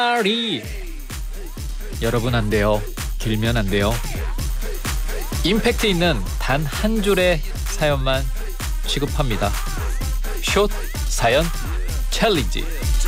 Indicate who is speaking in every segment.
Speaker 1: 말이 여러분 안 돼요. 길면 안 돼요. 임팩트 있는 단 한 줄의 사연만 취급합니다. 숏 사연 챌린지.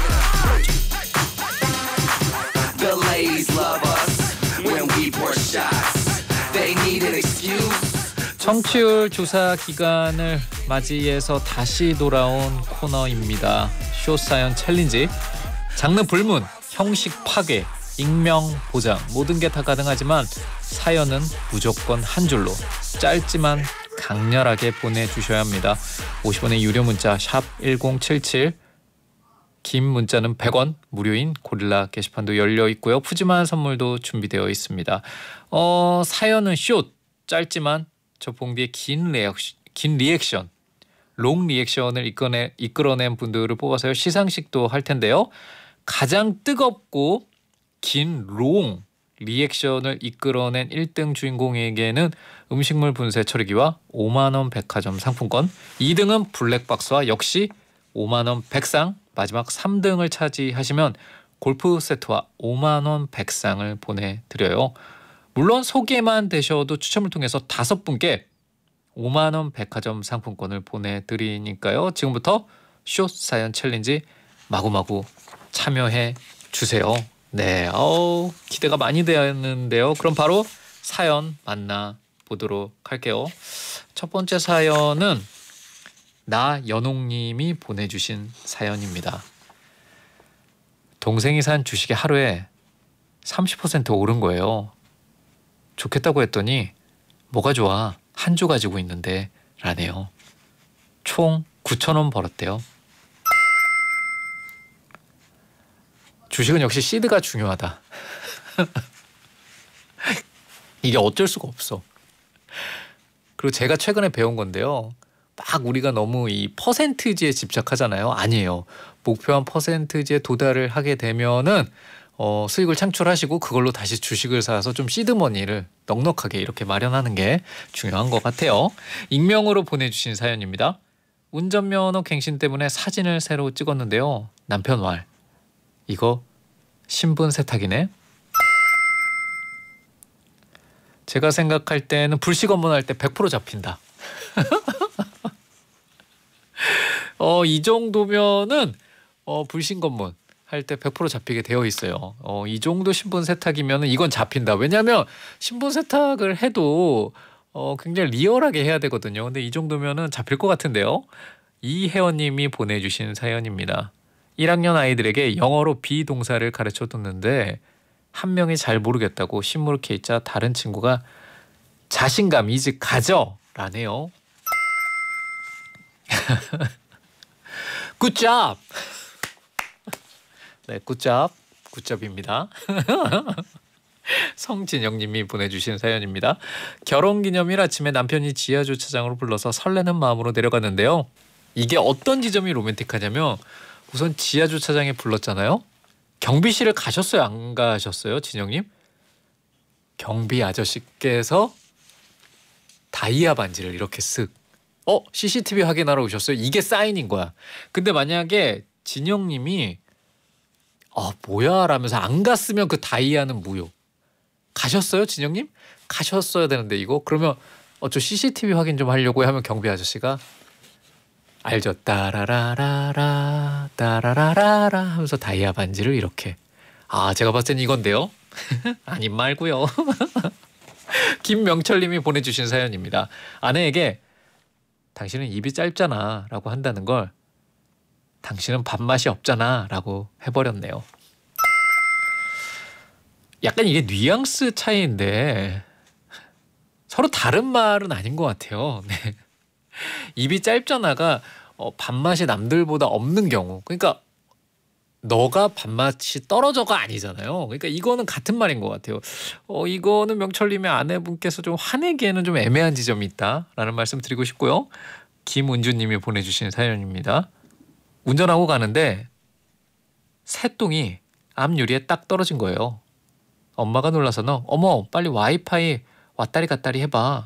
Speaker 2: The ladies love us when we pour shots. They need an excuse.
Speaker 1: 청취율 조사 기간을 맞이해서 다시 돌아온 코너입니다. 숏 사연 챌린지. 장르 불문, 형식 파괴, 익명 보장 모든 게 다 가능하지만 사연은 무조건 한 줄로 짧지만 강렬하게 보내주셔야 합니다. 50원의 유료 문자 샵 1077, 긴 문자는 100원, 무료인 고릴라 게시판도 열려 있고요. 푸짐한 선물도 준비되어 있습니다. 사연은 숏, 짧지만 저 봉디의 긴 리액션, 롱 리액션을 이끌어낸 분들을 뽑아서요. 시상식도 할 텐데요. 가장 뜨겁고 긴 롱 리액션을 이끌어낸 1등 주인공에게는 음식물 분쇄 처리기와 5만 원 백화점 상품권, 2등은 블랙박스와 역시 5만 원 백상, 마지막 3등을 차지하시면 골프 세트와 5만 원 백상을 보내드려요. 물론 소개만 되셔도 추첨을 통해서 5분께 5만 원 백화점 상품권을 보내드리니까요. 지금부터 숏 사연 챌린지 마구마구 참여해 주세요. 네, 기대가 많이 되었는데요. 그럼 바로 사연 만나보도록 할게요. 첫 번째 사연은 나연옥님이 보내주신 사연입니다. 동생이 산 주식이 하루에 30% 오른 거예요. 좋겠다고 했더니 뭐가 좋아, 한 주 가지고 있는데 라네요. 총 9,000원 벌었대요. 주식은 역시 시드가 중요하다. 이게 어쩔 수가 없어. 그리고 제가 최근에 배운 건데요. 막 우리가 너무 이 퍼센트지에 집착하잖아요. 아니에요. 목표한 퍼센트지에 도달을 하게 되면은 수익을 창출하시고 그걸로 다시 주식을 사서 좀 시드머니를 넉넉하게 이렇게 마련하는 게 중요한 것 같아요. 익명으로 보내주신 사연입니다. 운전면허 갱신 때문에 사진을 새로 찍었는데요. 남편 말, 이거 신분 세탁이네. 제가 생각할 때는 불식 업무할 때 100% 잡힌다. 이 정도면은 불신검문 할 때 100% 잡히게 되어 있어요. 이 정도 신분 세탁이면은 이건 잡힌다. 왜냐하면 신분 세탁을 해도 굉장히 리얼하게 해야 되거든요. 근데 이 정도면은 잡힐 것 같은데요. 이혜원님이 보내주신 사연입니다. 1학년 아이들에게 영어로 비동사를 가르쳐뒀는데 한 명이 잘 모르겠다고 시무룩해 있자 다른 친구가 자신감 이제 가져 라네요. 굿잡. 네, 굿잡입니다. 성진영님이 보내주신 사연입니다. 결혼기념일 아침에 남편이 지하 주차장으로 불러서 설레는 마음으로 내려갔는데요. 이게 어떤 지점이 로맨틱하냐면 우선 지하 주차장에 불렀잖아요. 경비실을 가셨어요? 안 가셨어요? 진영님? 경비 아저씨께서 다이아 반지를 이렇게 쓱 CCTV 확인하러 오셨어요? 이게 사인인 거야. 근데 만약에 진영님이 뭐야 라면서 안 갔으면 그 다이아는 무효. 가셨어요? 진영님? 가셨어야 되는데 이거 그러면 저 CCTV 확인 좀 하려고 하면 경비 아저씨가 알죠? 따라라라라 따라라라라 하면서 다이아 반지를 이렇게. 제가 봤을 땐 이건데요. 아님 말고요. 김명철님이 보내주신 사연입니다. 아내에게 당신은 입이 짧잖아 라고 한다는 걸 당신은 밥맛이 없잖아 라고 해버렸네요. 약간 이게 뉘앙스 차이인데 서로 다른 말은 아닌 것 같아요. 네. 입이 짧잖아가 밥맛이 남들보다 없는 경우, 그러니까 너가 밥맛이 떨어져가 아니잖아요. 그러니까 이거는 같은 말인 것 같아요. 이거는 명철님의 아내분께서 좀 화내기에는 좀 애매한 지점이 있다라는 말씀 드리고 싶고요. 김은주님이 보내주신 사연입니다. 운전하고 가는데 새똥이 앞유리에 딱 떨어진 거예요. 엄마가 놀라서는 어머 빨리 와이파이 왔다리 갔다리 해봐.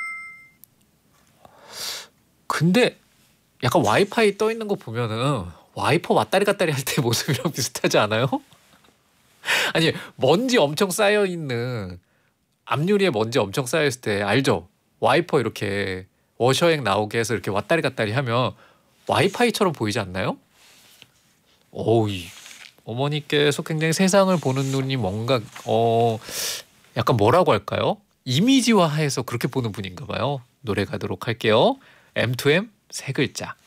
Speaker 1: 근데 약간 와이파이 떠 있는 거 보면은 와이퍼 왔다리 갔다리 할 때 모습이랑 비슷하지 않아요? 아니 먼지 엄청 쌓여 있는 앞유리에 먼지 엄청 쌓여 있을 때 알죠? 와이퍼 이렇게 워셔액 나오게 해서 이렇게 왔다리 갔다리 하면 와이파이처럼 보이지 않나요? 오이 어머니께서 굉장히 세상을 보는 눈이 뭔가 약간 뭐라고 할까요? 이미지화해서 그렇게 보는 분인가 봐요. 노래 가도록 할게요. M2M 세 글자.